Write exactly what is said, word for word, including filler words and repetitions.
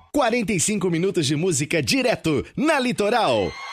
quarenta e cinco minutos de música direto na Litoral.